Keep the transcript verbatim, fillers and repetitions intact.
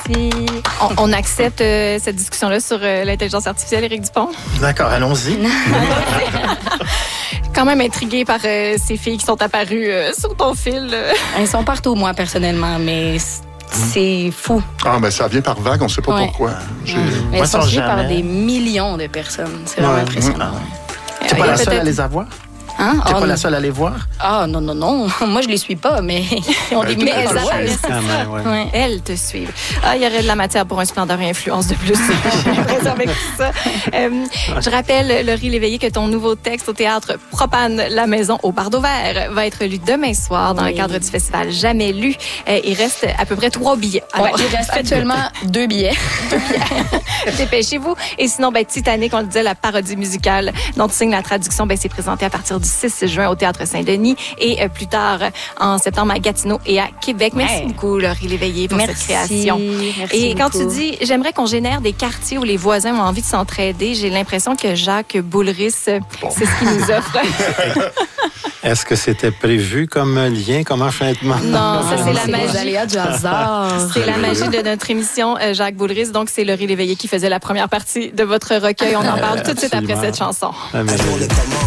Merci. On, on accepte euh, cette discussion-là sur euh, l'intelligence artificielle, Éric Dupont? D'accord, allons-y. Quand même intriguée par euh, ces filles qui sont apparues euh, sur ton fil. Euh. Elles sont partout, moi, personnellement, mais c'est fou. Ah, ben ça vient par vague, on ne sait pas Ouais. pourquoi. J'ai... Mais Moi, elles sont sans suivies par jamais. des millions de personnes. C'est vraiment Ouais. impressionnant. Ah. T'es pas Il y a la seule peut-être- à les avoir? Hein? T'es Oh, pas la non. seule à les voir? Ah, non, non, non. Moi, je les suis pas, mais ils ont des Mais millions elles de followers. apparaissent, c'est Quand ça. même, ouais. Ouais. Elles te suivent. Ah, il y aurait de la matière pour un splendeur et influence de plus. J'ai l'impression avec tout ça. Euh, je rappelle, Laurie Léveillé, que ton nouveau texte au théâtre Propane, la maison au Bardeau Vert, va être lu demain soir dans Oui. le cadre du festival Jamais lu. Euh, il reste à peu près trois billets. Ouais, Alors, il reste actuellement deux billets. dépêchez-vous. Et sinon, ben, Titanic, on le disait, la parodie musicale dont tu signes la traduction, ben, c'est présenté à partir du six juin au Théâtre Saint-Denis et euh, plus tard en septembre à Gatineau et à Québec. Merci Ouais. beaucoup, Laurie Léveillé, pour Merci. cette création. Merci Et quand beaucoup. tu dis, j'aimerais qu'on génère des quartiers où les voisins ont envie de s'entraider, j'ai l'impression que Jacques Boulris, euh, c'est ce qu'il nous offre. Est-ce que c'était prévu comme lien, comme enchantement? Non, ça, c'est la C'est les magie. aléas du hasard. C'est la magie de notre émission, euh, Jacques Boulris. Donc, c'est Laurie Léveillé qui faisait la première partie de votre recueil. On en parle tout de suite après Absolument. cette chanson. Ah, mais-